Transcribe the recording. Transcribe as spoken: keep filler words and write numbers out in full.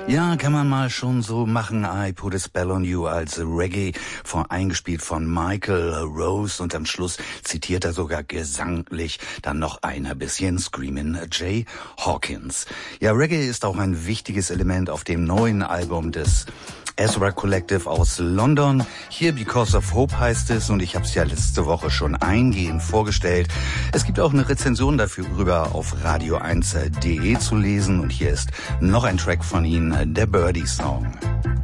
Ja, kann man mal schon so machen. I Put a Spell on You als Reggae, vor, eingespielt von Michael Rose, und am Schluss zitiert er sogar gesanglich dann noch ein bisschen Screamin' Jay Hawkins. Ja, Reggae ist auch ein wichtiges Element auf dem neuen Album des Ezra Collective aus London. Hier Because of Hope heißt es, und ich habe es ja letzte Woche schon eingehend vorgestellt. Es gibt auch eine Rezension dafür rüber auf radio eins punkt de zu lesen, und hier ist noch ein Track von ihnen, der Birdie Song.